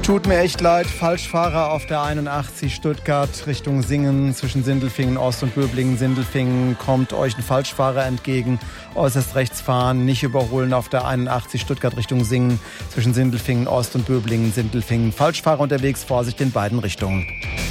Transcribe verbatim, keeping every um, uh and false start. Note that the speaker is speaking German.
Tut mir echt leid, Falschfahrer auf der einundachtzig Stuttgart Richtung Singen zwischen Sindelfingen Ost und Böblingen-Sindelfingen. Kommt euch ein Falschfahrer entgegen, äußerst rechts fahren, nicht überholen auf der einundachtzig Stuttgart Richtung Singen zwischen Sindelfingen Ost und Böblingen-Sindelfingen. Falschfahrer unterwegs, Vorsicht in beiden Richtungen.